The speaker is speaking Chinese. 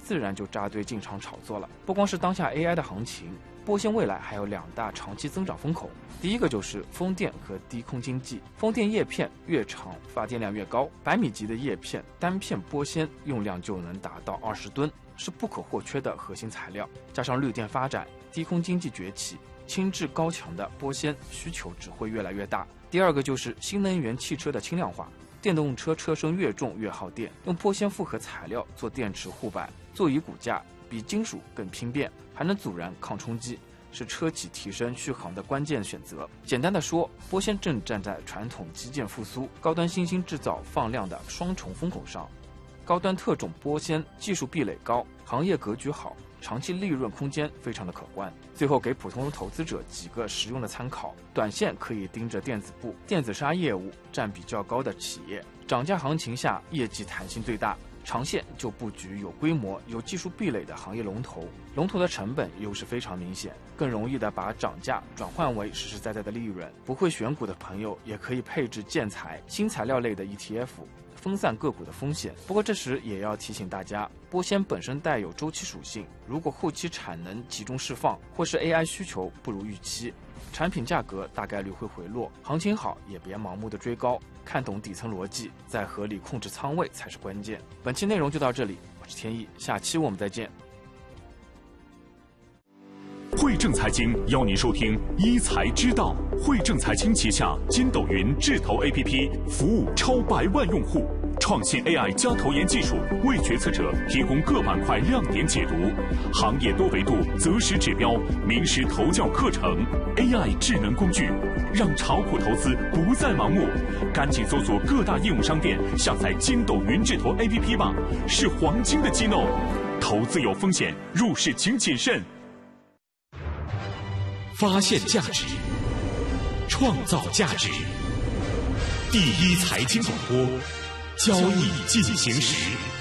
自然就扎堆进场炒作了。不光是当下 AI 的行情，玻纤未来还有2大长期增长风口。第一个就是风电和低空经济。风电叶片越长，发电量越高，100米级的叶片单片玻纤用量就能达到20吨，是不可或缺的核心材料。加上绿电发展，低空经济崛起，轻质高强的玻纤需求只会越来越大。第二个就是新能源汽车的轻量化。电动车车身越重越耗电，用玻纤复合材料做电池护板，座椅骨架比金属更轻便，还能阻燃抗冲击，是车企提升续航的关键选择。简单的说，玻纤正站在传统基建复苏、高端新兴制造放量的双重风口上。高端特种玻纤技术壁垒高，行业格局好，长期利润空间非常的可观。最后给普通投资者几个实用的参考：短线可以盯着电子部、电子纱业务占比较高的企业，涨价行情下业绩弹性最大；长线就布局有规模、有技术壁垒的行业龙头，龙头的成本优势非常明显，更容易的把涨价转换为实实在在的利润。不会选股的朋友也可以配置建材、新材料类的 ETF。分散个股的风险。不过这时也要提醒大家，玻纤本身带有周期属性，如果后期产能集中释放，或是 AI 需求不如预期，产品价格大概率会回落。行情好也别盲目的追高，看懂底层逻辑，再合理控制仓位才是关键。本期内容就到这里，我是天意，下期我们再见。 汇正财经邀您收听一财之道。汇正财经旗下筋斗云智投 APP 服务超100万用户，创新 AI 加投研技术，为决策者提供各板块亮点解读，行业多维度择时指标，名师投教课程 ，AI 智能工具，让炒股投资不再盲目。赶紧搜索各大应用商店下载筋斗云智投 APP 吧，是黄金的机弄。投资有风险，入市请谨慎。发现价值，创造价值。第一财经广播，交易进行时。